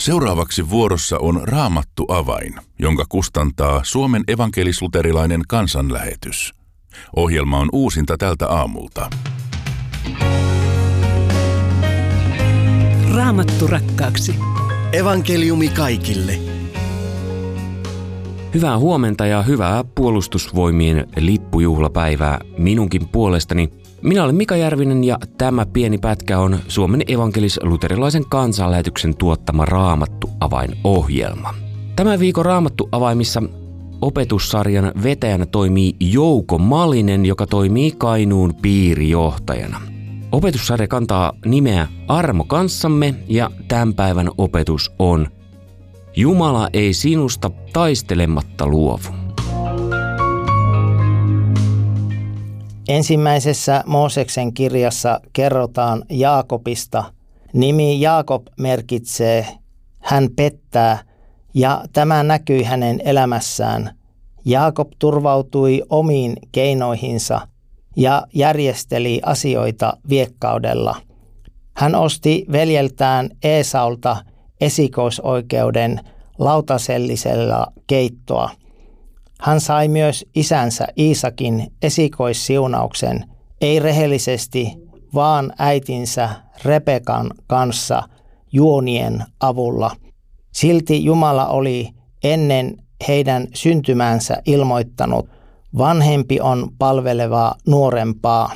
Seuraavaksi vuorossa on Raamattu-avain, jonka kustantaa Suomen evankelis-luterilainen kansanlähetys. Ohjelma on uusinta tältä aamulta. Raamattu rakkaaksi. Evankeliumi kaikille. Hyvää huomenta ja hyvää puolustusvoimien lippujuhlapäivää minunkin puolestani. Minä olen Mika Järvinen ja tämä pieni pätkä on Suomen evankelis-luterilaisen kansanlähetyksen tuottama Raamattu-avain-ohjelma. Tämän viikon Raamattu-avaimissa opetussarjan vetäjänä toimii Jouko Malinen, joka toimii Kainuun piirijohtajana. Opetussarja kantaa nimeä Armo kanssamme ja tämän päivän opetus on Jumala ei sinusta taistelematta luovu. Ensimmäisessä Mooseksen kirjassa kerrotaan Jaakobista. Nimi Jaakob merkitsee hän pettää ja tämä näkyi hänen elämässään. Jaakob turvautui omiin keinoihinsa ja järjesteli asioita viekkaudella. Hän osti veljeltään Eesaulta esikoisoikeuden lautasellisella keittoa. Hän sai myös isänsä Iisakin esikoissiunauksen, ei rehellisesti, vaan äitinsä Rebekan kanssa juonien avulla. Silti Jumala oli ennen heidän syntymäänsä ilmoittanut, vanhempi on palvelevaa nuorempaa.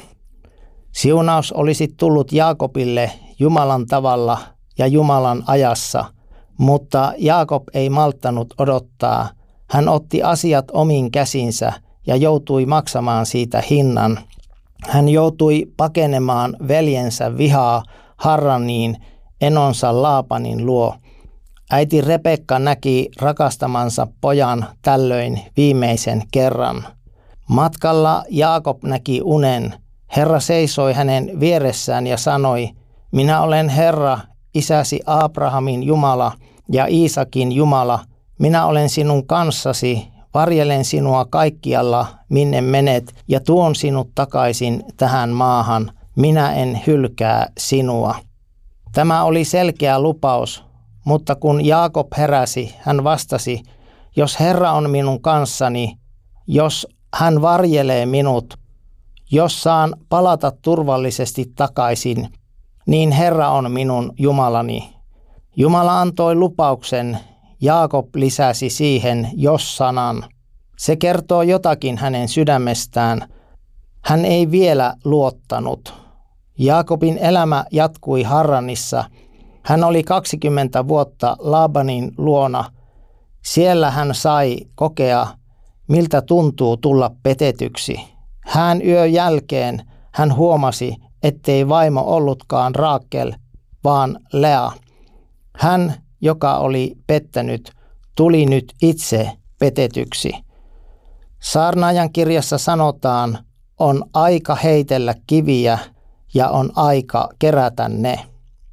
Siunaus olisi tullut Jaakobille Jumalan tavalla ja Jumalan ajassa, mutta Jaakob ei malttanut odottaa. Hän otti asiat omiin käsinsä ja joutui maksamaan siitä hinnan. Hän joutui pakenemaan veljensä vihaa Harraniin, enonsa Laapanin luo. Äiti Rebekka näki rakastamansa pojan tällöin viimeisen kerran. Matkalla Jaakob näki unen. Herra seisoi hänen vieressään ja sanoi, minä olen Herra, isäsi Abrahamin Jumala ja Iisakin Jumala. Minä olen sinun kanssasi, varjelen sinua kaikkialla, minne menet, ja tuon sinut takaisin tähän maahan. Minä en hylkää sinua. Tämä oli selkeä lupaus, mutta kun Jaakob heräsi, hän vastasi, jos Herra on minun kanssani, jos hän varjelee minut, jos saan palata turvallisesti takaisin, niin Herra on minun Jumalani. Jumala antoi lupauksen, Jaakob lisäsi siihen jos-sanan. Se kertoo jotakin hänen sydämestään. Hän ei vielä luottanut. Jaakobin elämä jatkui Harranissa. Hän oli 20 vuotta Laabanin luona. Siellä hän sai kokea, miltä tuntuu tulla petetyksi. Hän yön jälkeen hän huomasi, ettei vaimo ollutkaan Raakel, vaan Lea. Hän, joka oli pettänyt, tuli nyt itse petetyksi. Saarnaajan kirjassa sanotaan, on aika heitellä kiviä ja on aika kerätä ne.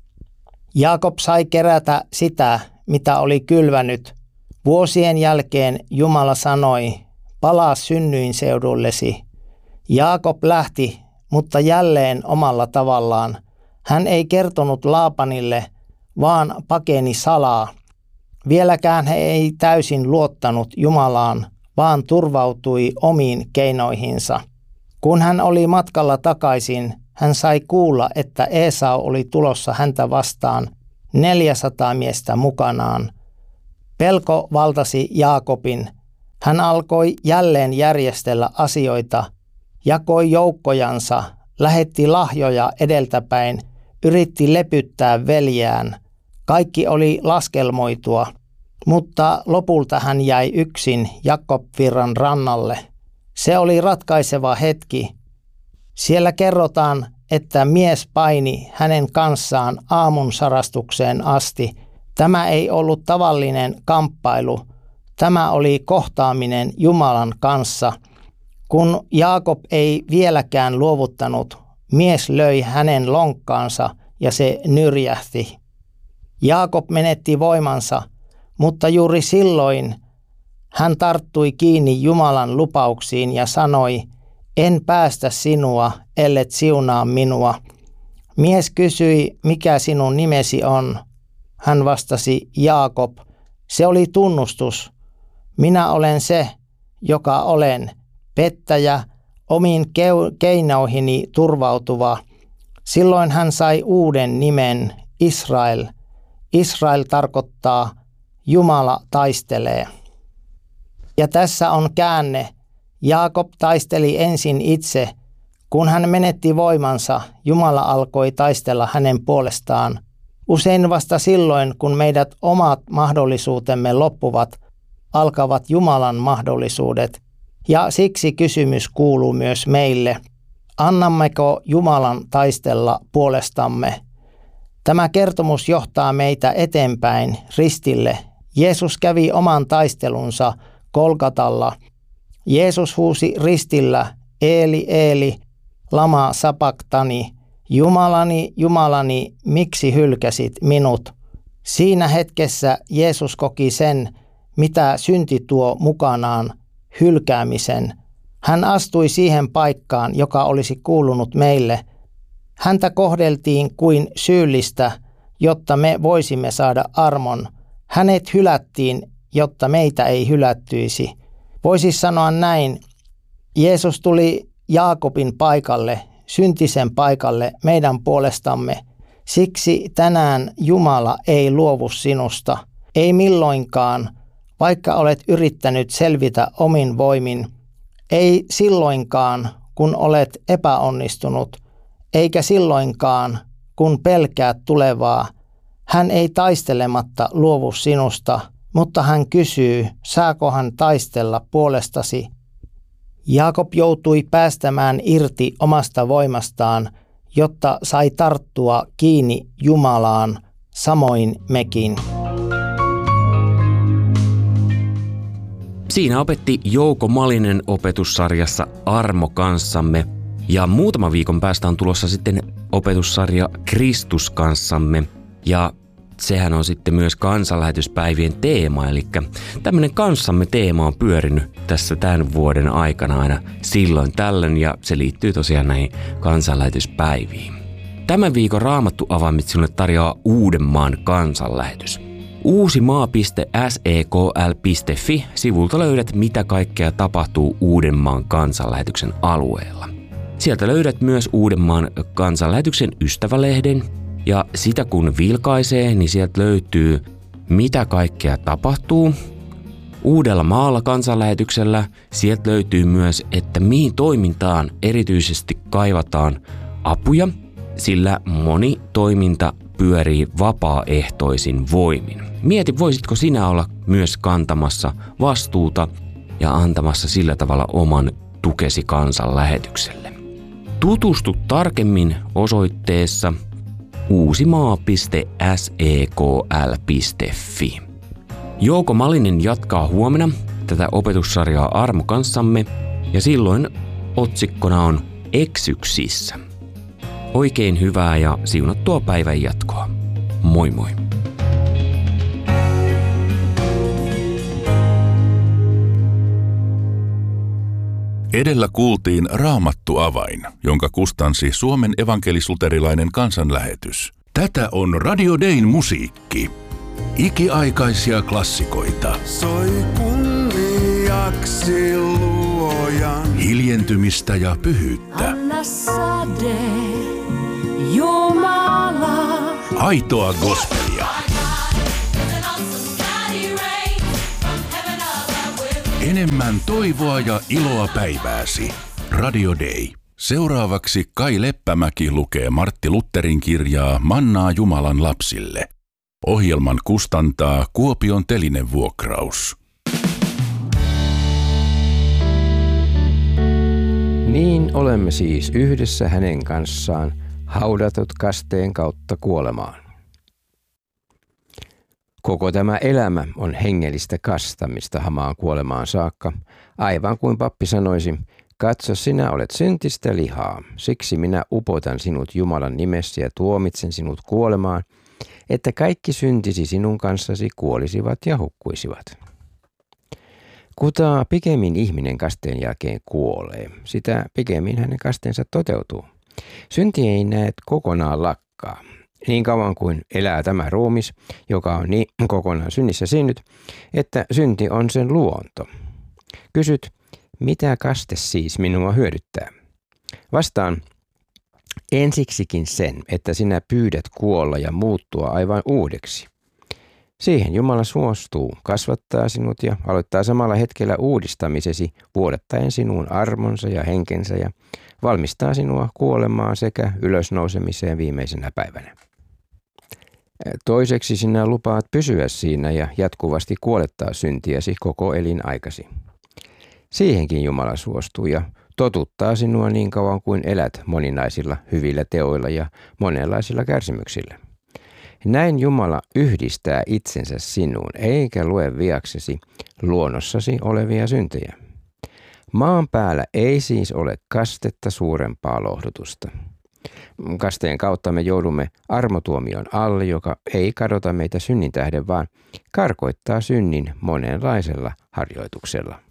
Jaakob sai kerätä sitä, mitä oli kylvänyt. Vuosien jälkeen Jumala sanoi, palaa synnyinseudullesi. Jaakob lähti, mutta jälleen omalla tavallaan. Hän ei kertonut Laapanille, vaan pakeni salaa. Vieläkään he ei täysin luottanut Jumalaan, vaan turvautui omiin keinoihinsa. Kun hän oli matkalla takaisin, hän sai kuulla, että Eesau oli tulossa häntä vastaan 400 miestä mukanaan. Pelko valtasi Jaakobin. Hän alkoi jälleen järjestellä asioita, jakoi joukkojansa, lähetti lahjoja edeltäpäin, yritti lepyttää veljään. Kaikki oli laskelmoitua, mutta lopulta hän jäi yksin Jakobvirran rannalle. Se oli ratkaiseva hetki. Siellä kerrotaan, että mies paini hänen kanssaan aamun sarastukseen asti. Tämä ei ollut tavallinen kamppailu. Tämä oli kohtaaminen Jumalan kanssa. Kun Jaakob ei vieläkään luovuttanut, mies löi hänen lonkkaansa ja se nyrjähti. Jaakob menetti voimansa, mutta juuri silloin hän tarttui kiinni Jumalan lupauksiin ja sanoi, en päästä sinua, ellet siunaa minua. Mies kysyi, mikä sinun nimesi on. hän vastasi, Jaakob. Se oli tunnustus. Minä olen se, joka olen, pettäjä, omiin keinoihini turvautuva. Silloin hän sai uuden nimen, Israel. Israel tarkoittaa Jumala taistelee. Ja tässä on käänne. Jaakob taisteli ensin itse. Kun hän menetti voimansa, Jumala alkoi taistella hänen puolestaan. Usein vasta silloin, kun meidät omat mahdollisuutemme loppuvat, alkavat Jumalan mahdollisuudet. Ja siksi kysymys kuuluu myös meille. Annammeko Jumalan taistella puolestamme? Tämä kertomus johtaa meitä eteenpäin ristille. Jeesus kävi oman taistelunsa Golgatalla. Jeesus huusi ristillä, Eeli, Eeli, lama sabaktani, Jumalani, Jumalani, miksi hylkäsit minut? Siinä hetkessä Jeesus koki sen, mitä synti tuo mukanaan, hylkäämisen. Hän astui siihen paikkaan, joka olisi kuulunut meille. Häntä kohdeltiin kuin syyllistä, jotta me voisimme saada armon. Hänet hylättiin, jotta meitä ei hylättyisi. Voisi sanoa näin, Jeesus tuli Jaakobin paikalle, syntisen paikalle meidän puolestamme. Siksi tänään Jumala ei luovu sinusta, ei milloinkaan, vaikka olet yrittänyt selvitä omin voimin. Ei silloinkaan, kun olet epäonnistunut, eikä silloinkaan, kun pelkäät tulevaa. Hän ei taistelematta luovu sinusta, mutta hän kysyy, saako hän taistella puolestasi. Jaakob joutui päästämään irti omasta voimastaan, jotta sai tarttua kiinni Jumalaan, samoin mekin. Siinä opetti Jouko Malinen opetussarjassa Armo kanssamme. Ja muutaman viikon päästä on tulossa sitten opetussarja Kristus kanssamme. Ja sehän on sitten myös kansanlähetyspäivien teema, eli tämmöinen kanssamme teema on pyörinyt tässä tämän vuoden aikana aina silloin tällöin, ja se liittyy tosiaan näihin kansanlähetyspäiviin. Tämän viikon Raamattu avaimit sinulle tarjoaa Uudenmaan kansanlähetys. uusimaa.sekl.fi sivulta löydät, mitä kaikkea tapahtuu Uudenmaan kansanlähetyksen alueella. Sieltä löydät myös Uudenmaan kansanlähetyksen ystävälehden, ja sitä kun vilkaisee, niin sieltä löytyy, mitä kaikkea tapahtuu. Uudellamaalla kansanlähetyksellä sieltä löytyy myös, että mihin toimintaan erityisesti kaivataan apuja, sillä moni toiminta pyörii vapaaehtoisin voimin. Mieti, voisitko sinä olla myös kantamassa vastuuta ja antamassa sillä tavalla oman tukesi kansanlähetykselle. Tutustu tarkemmin osoitteessa uusimaa.sekl.fi. Jouko Malinen jatkaa huomenna tätä opetussarjaa Armo kanssamme, ja silloin otsikkona on Eksyksissä. Oikein hyvää ja siunattua päivän jatkoa. Moi moi! Edellä kuultiin Raamattu avain, jonka kustansi Suomen evankelis-luterilainen kansanlähetys. Tätä on Radio Dayn musiikki. Ikiaikaisia klassikoita. Soi kunniaksi luojan. Hiljentymistä ja pyhyyttä. Anna sade, Jumala. Aitoa gospelia. Enemmän toivoa ja iloa päivääsi. Radio Day. Seuraavaksi Kai Leppämäki lukee Martti Lutherin kirjaa Mannaa Jumalan lapsille. Ohjelman kustantaa Kuopion Telinevuokraus. Niin olemme siis yhdessä hänen kanssaan haudatut kasteen kautta kuolemaan. Koko tämä elämä on hengellistä kastamista hamaan kuolemaan saakka, aivan kuin pappi sanoisi, katso sinä olet syntistä lihaa, siksi minä upotan sinut Jumalan nimessä ja tuomitsen sinut kuolemaan, että kaikki syntisi sinun kanssasi kuolisivat ja hukkuisivat. Kuta pikemmin ihminen kasteen jälkeen kuolee, sitä pikemmin hänen kasteensa toteutuu. Synti ei näet kokonaan lakkaa. Niin kauan kuin elää tämä ruumis, joka on niin kokonaan synnissä sinnyt, että synti on sen luonto. Kysyt, mitä kaste siis minua hyödyttää? Vastaan, ensiksikin sen, että sinä pyydät kuolla ja muuttua aivan uudeksi. Siihen Jumala suostuu, kasvattaa sinut ja aloittaa samalla hetkellä uudistamisesi vuodattaen sinuun armonsa ja henkensä ja valmistaa sinua kuolemaan sekä ylösnousemiseen viimeisenä päivänä. Toiseksi sinä lupaat pysyä siinä ja jatkuvasti kuolettaa syntiäsi koko elinaikasi. Siihenkin Jumala suostuu ja totuttaa sinua niin kauan kuin elät moninaisilla hyvillä teoilla ja monenlaisilla kärsimyksillä. Näin Jumala yhdistää itsensä sinuun, eikä lue viaksesi luonnossasi olevia syntejä. Maan päällä ei siis ole kastetta suurempaa lohdutusta. Kasteen kautta me joudumme armotuomion alle, joka ei kadota meitä synnin tähden, vaan karkoittaa synnin monenlaisella harjoituksella.